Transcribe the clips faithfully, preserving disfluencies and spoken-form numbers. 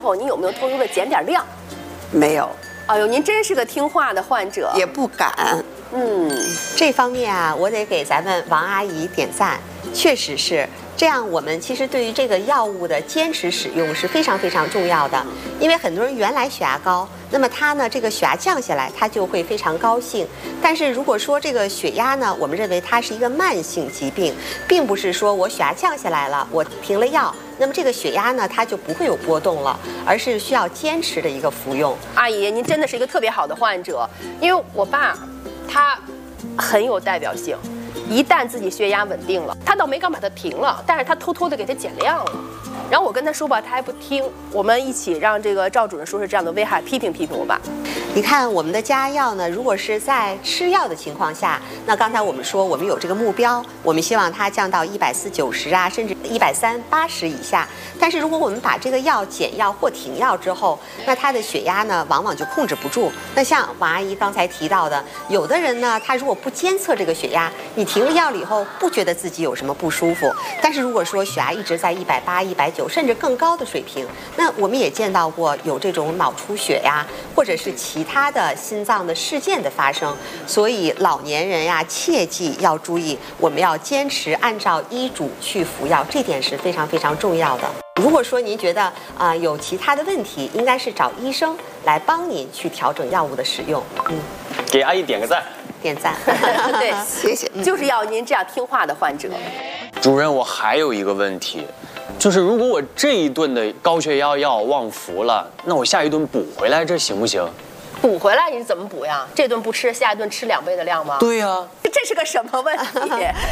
后您有没有偷偷的减点量？ 没有。 哎呦，您真是个听话的患者， 也不敢。 嗯，这方面啊，我得给咱们王阿姨点赞，确实是。 这样，我们其实对于这个药物的坚持使用是非常非常重要的，因为很多人原来血压高，那么他呢这个血压降下来，他就会非常高兴。但是如果说这个血压呢，我们认为它是一个慢性疾病，并不是说我血压降下来了，我停了药，那么这个血压呢它就不会有波动了，而是需要坚持的一个服用。 阿姨，您真的是一个特别好的患者，因为我爸他很有代表性。 一旦自己血压稳定了，他倒没敢把它停了，但是他偷偷的给它减量了。然后我跟他说吧，他还不听。我们一起让这个赵主任说说这样的危害，批评批评我爸。 你看我们的加药呢，如果是在吃药的情况下，那刚才我们说我们有这个目标，我们希望它降到一百四九十啊，甚至一百三八十以下。但是如果我们把这个药减药或停药之后，那他的血压呢，往往就控制不住。那像王阿姨刚才提到的，有的人呢，他如果不监测这个血压，你停了药了以后，不觉得自己有什么不舒服。但是如果说血压一直在一百八、一百九，甚至更高的水平，那我们也见到过有这种脑出血呀，或者是其他的心脏的事件的发生。所以老年人呀，切记要注意，我们要坚持按照医嘱去服药，这点是非常非常重要的。如果说您觉得啊、呃、有其他的问题，应该是找医生来帮您去调整药物的使用。嗯， 给阿姨点个赞。 点赞， 对， 谢谢。 就是要您这样听话的患者。 主任，我还有一个问题，就是如果我这一顿的高血压药忘服了，那我下一顿补回来，这行不行？ 补回来你是怎么补呀？这顿不吃，下一顿吃两倍的量吗？ 对呀、啊， 这是个什么问题？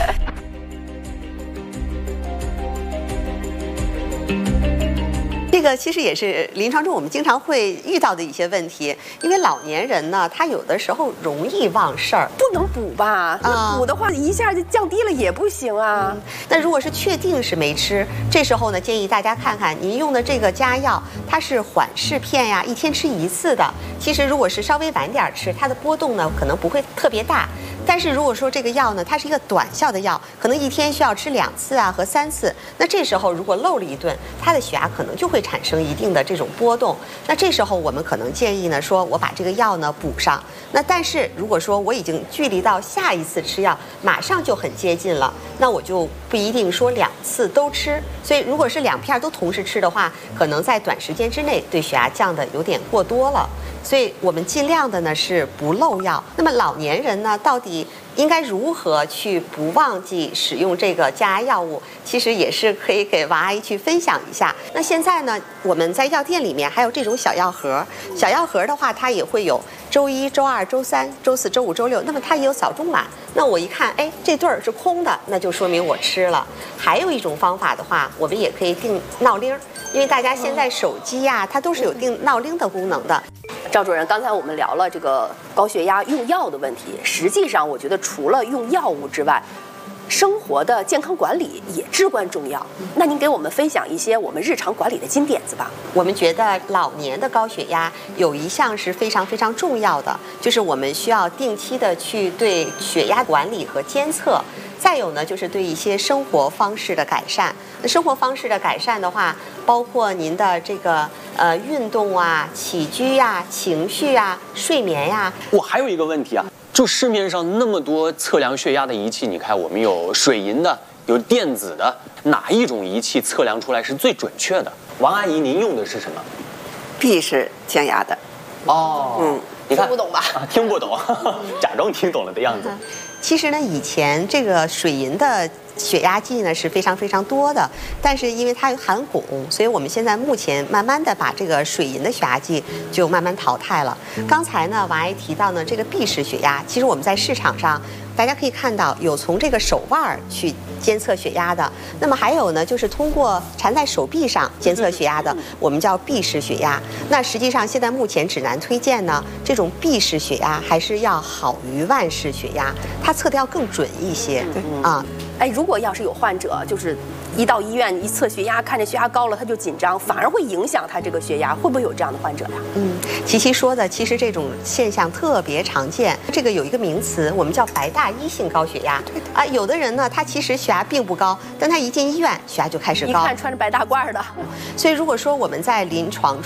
这个其实也是临床中我们经常会遇到的一些问题，因为老年人呢，他有的时候容易忘事儿， 不能补吧？那补的话一下就降低了也不行啊。 嗯、那如果是确定是没吃，这时候呢，建议大家看看您用的这个加药，它是缓释片呀，一天吃一次的。其实如果是稍微晚点吃，它的波动呢可能不会特别大。但是如果说这个药呢，它是一个短效的药，可能一天需要吃两次啊和三次，那这时候如果漏了一顿，它的血压可能就会产生一定的这种波动。那这时候我们可能建议呢，说我把这个药呢补上。那但是如果说我已经距离到下一次吃药马上就很接近了，那我就不一定说两次都吃。所以如果是两片都同时吃的话，可能在短时间之内对血压降的有点过多了。所以我们尽量的呢是不漏药。那么老年人呢，到底应该如何去不忘记使用这个降压药物？其实也是可以给王阿姨去分享一下。那现在呢，我们在药店里面还有这种小药盒，小药盒的话，它也会有周一、周二、周三、周四周五、周六，那么它也有早中晚。那我一看，哎，这对儿是空的，那就说明我吃了。还有一种方法的话，我们也可以定闹铃，因为大家现在手机呀、啊，它都是有定闹铃的功能的。 赵主任，刚才我们聊了这个高血压用药的问题，实际上我觉得除了用药物之外，生活的健康管理也至关重要。那您给我们分享一些我们日常管理的金点子吧。 我们觉得老年的高血压有一项是非常非常重要的，就是我们需要定期的去对血压管理和监测。再有呢，就是对一些生活方式的改善。那生活方式的改善的话，包括您的这个呃运动啊、起居呀、情绪啊、睡眠呀。 我还有一个问题啊，就市面上那么多测量血压的仪器，你看我们有水银的，有电子的，哪一种仪器测量出来是最准确的？王阿姨，您用的是什么？ 必是降压的。 哦， 嗯， 你看听不懂吧？ 啊、听不懂，假装听懂了的样子。 其实呢，以前这个水银的血压计呢是非常非常多的，但是因为它含汞，所以我们现在目前慢慢的把这个水银的血压计就慢慢淘汰了。刚才呢，王阿姨提到呢这个闭式血压，其实我们在市场上大家可以看到有从这个手腕去监测血压的，那么还有呢就是通过缠在手臂上监测血压的，我们叫闭式血压。那实际上现在目前指南推荐呢，这种闭式血压还是要好于腕式血压，它测的要更准一些。 嗯啊， 哎，如果要是有患者就是一到医院一测血压，看着血压高了他就紧张，反而会影响他这个血压，会不会有这样的患者呀？ 嗯，琪琪说的，其实这种现象特别常见。这个有一个名词，我们叫白大一性高血压。啊，有的人呢，他其实血压并不高，但他一进医院，血压就开始高。 一看穿着白大褂的。 所以如果说我们在临床中，